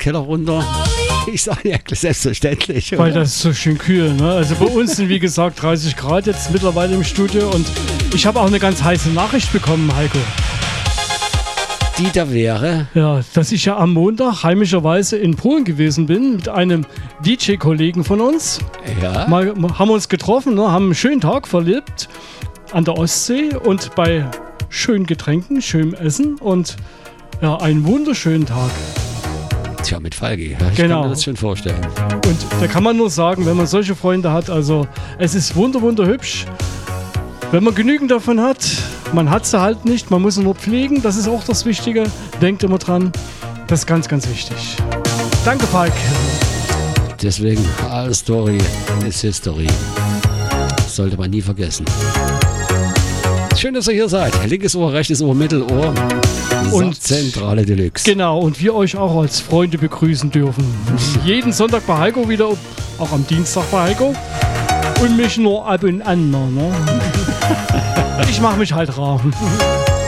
Keller runter. Ich sage ja, selbstverständlich. Weil das ist so schön kühl, ne? Also bei uns sind wie gesagt 30 Grad jetzt mittlerweile im Studio und ich habe auch eine ganz heiße Nachricht bekommen, Heiko. Die da wäre? Ja, dass ich ja am Montag heimischerweise in Polen gewesen bin mit einem DJ-Kollegen von uns. Ja. Haben uns getroffen, ne? Haben einen schönen Tag verlebt an der Ostsee und bei schönen Getränken, schönem Essen und ja, einen wunderschönen Tag. Tja, mit Falki. Ich Genau. kann mir das schon vorstellen. Und da kann man nur sagen, wenn man solche Freunde hat, also es ist wunderhübsch. Wenn man genügend davon hat, man hat sie halt nicht, man muss sie nur pflegen, das ist auch das Wichtige. Denkt immer dran, das ist ganz, ganz wichtig. Danke, Falk. Deswegen, all Story ist History. Das sollte man nie vergessen. Schön, dass ihr hier seid. Linkes Ohr, rechtes Ohr, Mittelohr. Und Zentrale Deluxe. Genau, und wir euch auch als Freunde begrüßen dürfen. Jeden Sonntag bei Heiko wieder, auch am Dienstag bei Heiko. Und mich nur ab und an. Ne? Ich mache mich halt rar.